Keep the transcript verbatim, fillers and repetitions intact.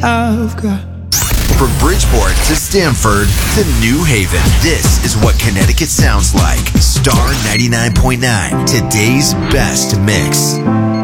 I've got. From Bridgeport to Stamford to New Haven, this is what Connecticut sounds like. Star ninety-nine point nine, today's best mix.